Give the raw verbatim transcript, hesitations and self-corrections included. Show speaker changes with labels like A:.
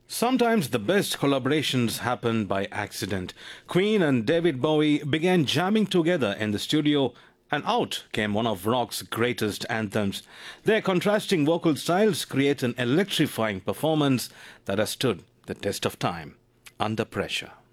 A: Sometimes the best collaborations happen by accident. Queen and David Bowie began jamming together in the studio, and out came one of rock's greatest anthems. Their contrasting vocal styles create an electrifying performance that has stood the test of time. Under Pressure.